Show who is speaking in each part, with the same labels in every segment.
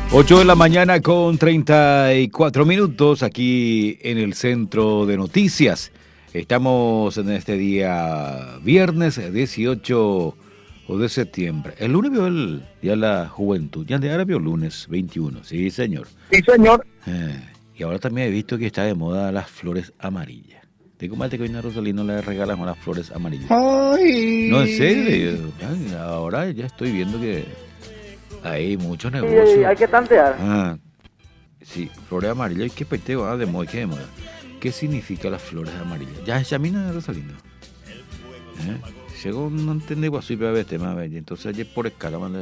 Speaker 1: 8 de la mañana con 34 minutos aquí en el Centro de Noticias. Estamos en este día viernes 18 de septiembre. El lunes vio el Día de la Juventud. Ya ahora vio lunes 21. Sí, señor.
Speaker 2: Sí, señor.
Speaker 1: Y ahora también he visto que está de moda las flores amarillas. Digo, mate que hoy a Rosalino le regalan unas flores amarillas.
Speaker 2: Ay.
Speaker 1: No, en serio. Ahora ya estoy viendo que hay muchos negocios.
Speaker 3: Sí, hay que tantear.
Speaker 1: Sí, flores amarillas. ¿Y qué peteo? De moda, ¿qué de moda? ¿Qué significa las flores amarillas? Ya es Yamina Rosalino. Llegó, no entendí guasú para ver este más. Entonces ayer por escala mandé.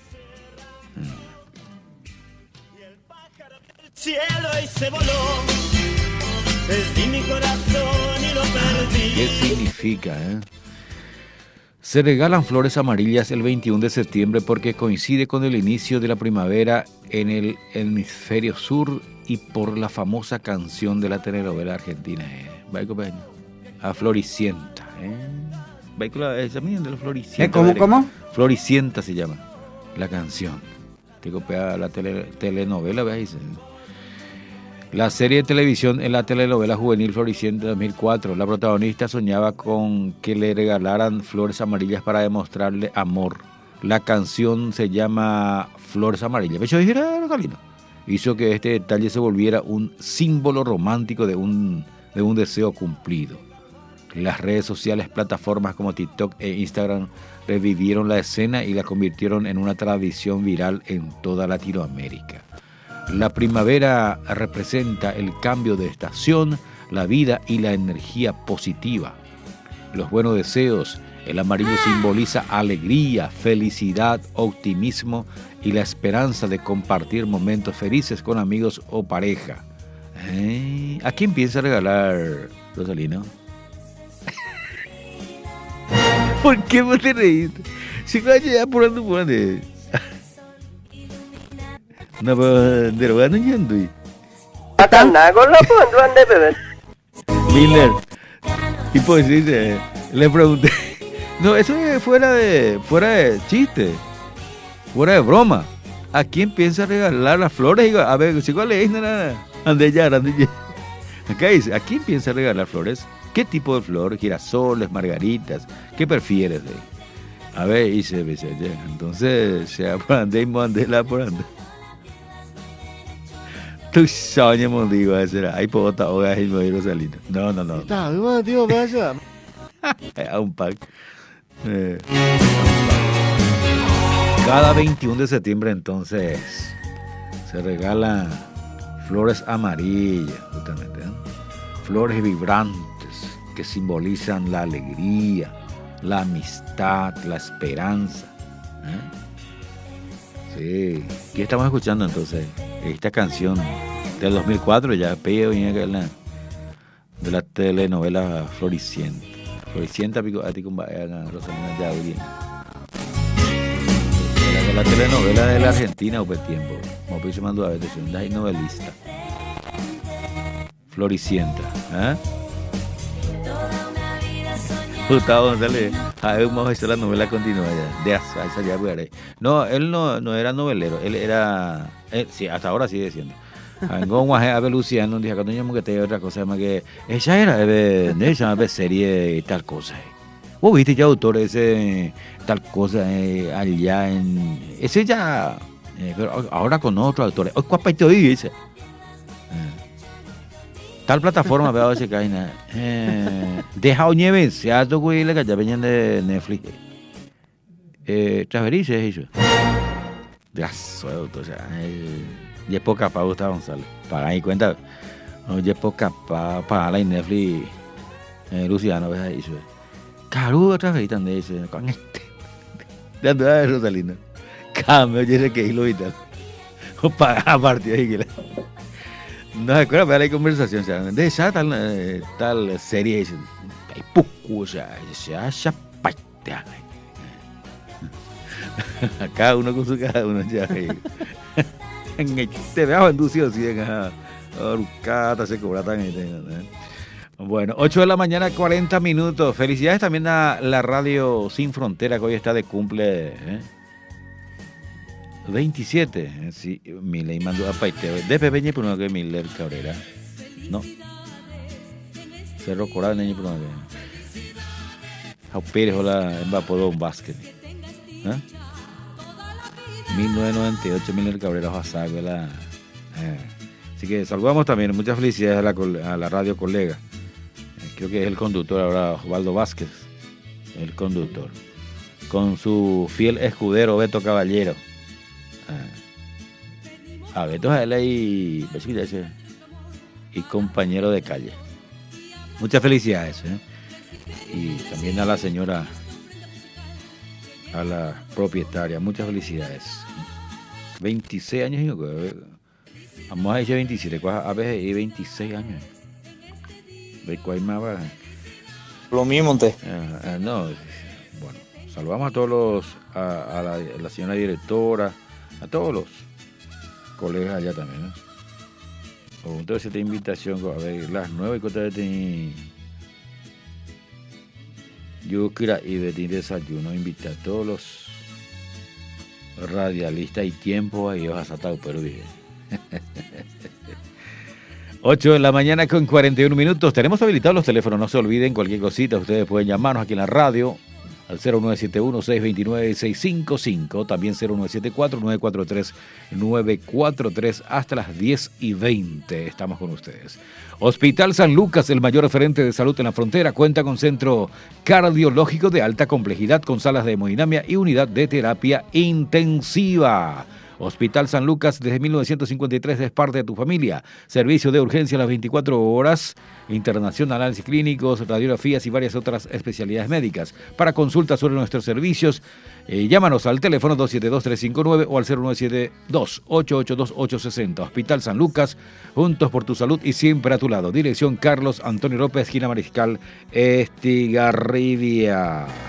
Speaker 4: Cielo y se voló, perdí mi corazón y lo perdí.
Speaker 1: ¿Qué significa, Se regalan flores amarillas el 21 de septiembre porque coincide con el inicio de la primavera en el hemisferio sur y por la famosa canción de la telenovela argentina, a Floricienta, esa de la Floricienta.
Speaker 2: ¿Cómo?
Speaker 1: Floricienta se llama la canción. Tengo pegada la telenovela, ¿veis? La serie de televisión en la telenovela juvenil Floricienta de 2004. La protagonista soñaba con que le regalaran flores amarillas para demostrarle amor. La canción se llama Flores Amarillas. ¿Ves? Hizo que este detalle se volviera un símbolo romántico de un deseo cumplido. Las redes sociales, plataformas como TikTok e Instagram revivieron la escena y la convirtieron en una tradición viral en toda Latinoamérica. La primavera representa el cambio de estación, la vida y la energía positiva. Los buenos deseos, el amarillo simboliza alegría, felicidad, optimismo y la esperanza de compartir momentos felices con amigos o pareja. ¿A quién piensa regalar, Rosalino? ¿Por qué vos te reíste? Si vaya apurando. No, pero de lo van yendo y Miller. Y pues dice, le pregunté, no, eso es fuera de chiste, fuera de broma. ¿A quién piensa regalar las flores? A ver, si cuál le dicen ande ya. Acá dice, ¿a quién piensa regalar flores? ¿Qué tipo de flor? Girasoles, margaritas, ¿qué prefieres? A ver, dice, entonces, sea por andar y mandela por andar. Tu sueño, digo, ahí puedo estar hoy y me voy a Rosalino. No.
Speaker 2: Está, tío, vaya.
Speaker 1: A un pack. Cada 21 de septiembre, entonces, se regalan flores amarillas, justamente, flores vibrantes que simbolizan la alegría, la amistad, la esperanza. Sí, ¿qué estamos escuchando entonces? Esta canción del 2004, ya pego de la telenovela Floricienta. Floricienta, pico, a ti con Rosalina Yauri. De la telenovela de la Argentina, o por tiempo. Como pienso mando a ver, hay novelista. Floricienta, Gustavo González, a ver, vamos a hacer la novela continua ya. No, él no era novelero, él era, sí, hasta ahora sigue siendo. A ver, Luciano, dijo que no que te otra cosa más que ella era de serie y tal cosa. Vos viste ya autor ese tal cosa allá en ese ya, pero ahora con otros autores. Hoy cuál te oí dice. Tal plataforma veo ese que hay deja nieve se ha tocado y le que ya venían de Netflix transferirse eso ya suelto, o sea, y es poca para Gustavo González para ahí cuenta, no es poca para la Netflix Luciano ves ahí eso caro transferir de ese con este dando a Rosalina cambio yo que hilo y tal o para partir ahí que no se acuerda, pero hay conversación, o sea, de esa tal serie, hay poco, o sea, se hace patea. Cada uno con su cada uno ya. Te veo inducido así, Cata se cobra tan. Bueno, 8 de la mañana, 40 minutos. Felicidades también a la radio Sin Frontera, que hoy está de cumple. 27, sí, Milei mandó a Paiteo. Después venía por uno que Miller Cabrera. No. Cerro Coral, venía por uno que. Jau Pérez o la Embapodón Básquet. 1998, Miller Cabrera, Oaxaca, la. Así que saludamos también, muchas felicidades a la radio colega. Creo que es el conductor ahora, Osvaldo Vázquez, el conductor. Con su fiel escudero Beto Caballero. A Beto es él y compañero de calle. Muchas felicidades. Y también a la señora, a la propietaria, muchas felicidades. 26 años, vamos a decir 27, a veces 26 años. ¿Cuál más va?
Speaker 2: Lo mismo, te.
Speaker 1: No, bueno, saludamos a todos a la señora directora, a todos los colegas allá también, ¿no? Entonces esta invitación, a ver, las 9 y cosas de yo quiero ir de desayuno, invita a todos los radialistas y tiempo a ellos a Satao Perú. 8 de la mañana con 41 minutos. Tenemos habilitados los teléfonos, no se olviden, cualquier cosita, ustedes pueden llamarnos aquí en la radio al 0971-629-655, también 0974-943-943 hasta las 10:20. Estamos con ustedes. Hospital San Lucas, el mayor referente de salud en la frontera, cuenta con centro cardiológico de alta complejidad con salas de hemodinamia y unidad de terapia intensiva. Hospital San Lucas, desde 1953 es parte de tu familia. Servicio de urgencia a las 24 horas, internación, análisis clínicos, radiografías y varias otras especialidades médicas. Para consultas sobre nuestros servicios, llámanos al teléfono 272-359 o al 0972-882-860. Hospital San Lucas, juntos por tu salud y siempre a tu lado. Dirección Carlos Antonio López, esquina Mariscal Estigarribia.